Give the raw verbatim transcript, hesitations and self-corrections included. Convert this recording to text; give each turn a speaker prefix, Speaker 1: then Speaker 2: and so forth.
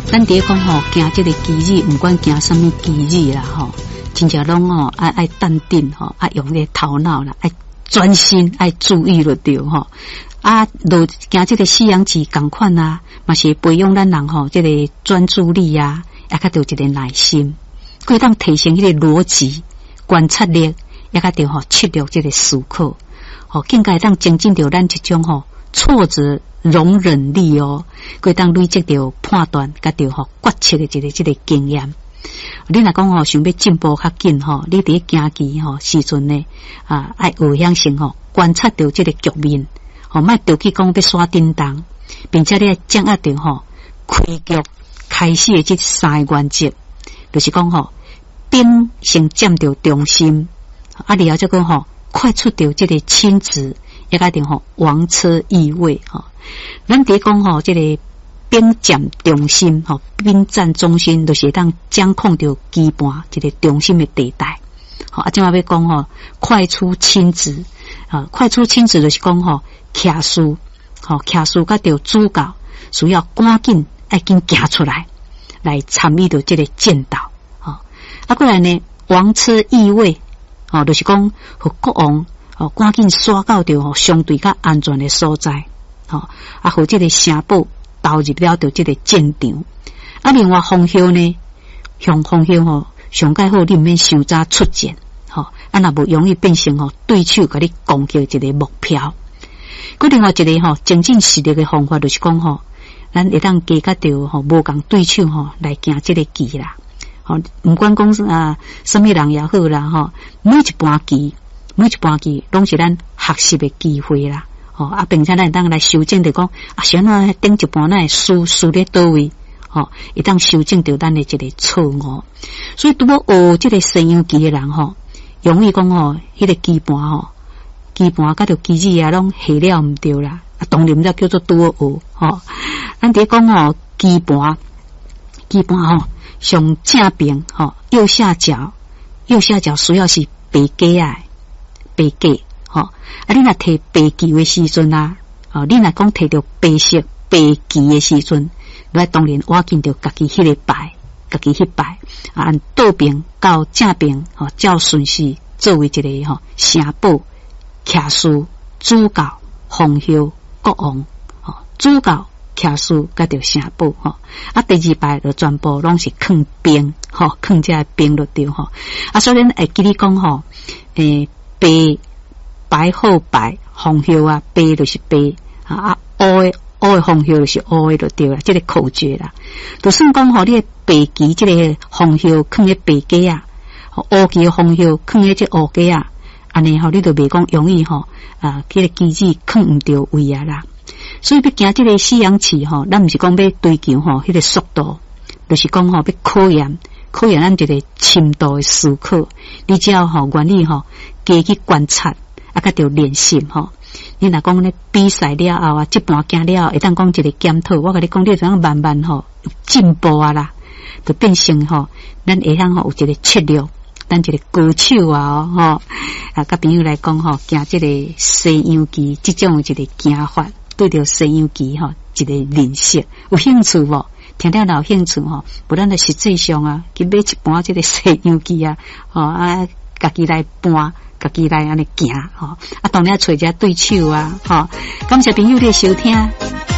Speaker 1: 咱伫讲吼，行这个机遇，不管行什么机遇啦吼，真正拢吼爱爱淡定吼，爱用个头脑啦，爱专心，爱注意就对吼。啊，就行这个西洋棋同款啊，嘛是培养咱人吼这个专注力啊，也较有一个耐心，可以当提升迄个逻辑、观察力，也较着吼策略这个思考，吼更加当增进着咱这种吼挫折容忍力哦，可以当累积着判断，甲着吼决策的一个这个经验。你若讲吼想要进步较紧吼，你伫行棋吼时阵呢啊，爱有响性吼观察着这个局面。吼，莫着去讲要耍叮当，并且你掌握着吼开局开始的这三个原则，就是讲吼兵先占着中心，啊，然后再讲吼快速着这个亲子，也甲着吼王车易位吼。咱伫讲吼这个兵占中心吼，兵占中心，就是当掌控着基盘一个中心的地带。好，啊，今仔要讲吼快出亲子，啊，快出亲子就是讲吼。骑士，吼骑士甲着主角需要赶紧爱紧行出来，来参与到这个战斗，吼、哦。啊，过来呢，王车易位，吼、哦，就是讲互国王，吼赶紧刷到着吼相对较安全的所在，吼、哦，啊，互这个城堡投入了着这个战场。啊，另外方向呢，向方向吼上盖好，你毋免伤早出战，吼、哦，啊，若无容易变成吼对手甲你攻击一个目标。佮另外一个吼增进实力的方法，就是讲吼，咱会当加甲着吼无共对手吼来行这个棋啦。吼，毋管讲啊什么人也好啦，吼，每一盘棋，每一盘棋拢是咱学习的机会啦。吼啊，并且咱会当来修正着讲啊，像那顶一盘那输输咧倒位，吼，会当修正着咱的一个错误。所以拄要学这个西洋棋的人吼，容易讲吼，迄、那个棋盘吼。棋盘甲着棋子啊，拢下了毋对啦，啊，当然则叫做拄好学吼。咱伫讲吼，棋盘，棋盘吼上正边吼，右下角，右下角需要是白鸡啊，白鸡吼。啊，你若摕白棋的时阵啊，哦，你若讲摕着白色白棋的时阵，你当然挖紧着家己迄个牌，家己迄牌啊，按倒边到正边吼，照顺序作为一个吼城堡。骑士、主角、方向、国王，吼，主角、骑士甲着城堡，吼，啊，第二排就全部拢是藏兵，吼，藏这兵就对，吼，啊，所以咱会记你讲，吼，诶，白白好白，方向啊，白就是白，啊，乌的乌的方向就是乌的就对啦，这个口诀啦，就算讲吼，你白棋这个方向藏喺白鸡啊，乌棋的方向藏喺这乌鸡啊。安尼吼，你就袂讲容易吼啊，迄、那个机子放毋着位啊啦。所以要行这个西洋棋吼，咱毋是讲要追求吼迄、那个速度，就是讲吼要考验考验咱这个深度的思考。你只要吼愿意吼加去观察，啊，甲着练习吼。你若讲咧比赛了后啊，这盘行了后，会当讲一个检讨，我甲你讲，你怎样慢慢吼进步啊啦，就变成吼咱会晓吼有一个策略。咱一个高手啊，吼啊，甲朋友来讲吼，行这个西洋棋，这种一个行法，对着西洋棋吼，一个认识，有兴趣无？听了有兴趣吼，不然在实际上啊，去买一盘这个西洋棋啊，吼啊，家己来搬，家己来安尼行吼，啊，当然找一下对手啊，吼，感谢朋友的收听。